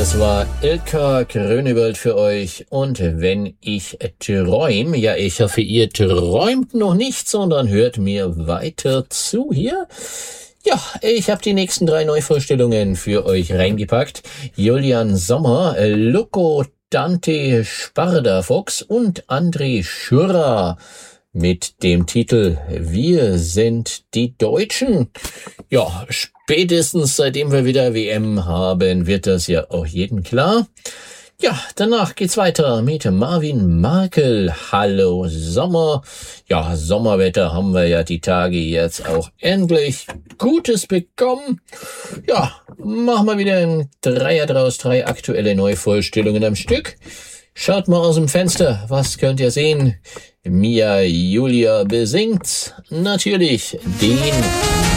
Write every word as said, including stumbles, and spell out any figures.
das war Ilka Grönewald für euch. Und wenn ich träum, ja, ich hoffe, ihr träumt noch nicht, sondern hört mir weiter zu hier. Ja, ich habe die nächsten drei Neuvorstellungen für euch reingepackt. Julian Sommer, Loco Dante Sparda-Fox und André Schürrer mit dem Titel Wir sind die Deutschen. Ja, spätestens seitdem wir wieder W M haben, wird das ja auch jedem klar. Ja, danach geht's weiter mit Marvin Markel. Hallo Sommer. Ja, Sommerwetter haben wir ja die Tage jetzt auch endlich Gutes bekommen. Ja, machen wir wieder ein Dreier draus, drei aktuelle Neuvorstellungen am Stück. Schaut mal aus dem Fenster, was könnt ihr sehen? Mia Julia besingt natürlich den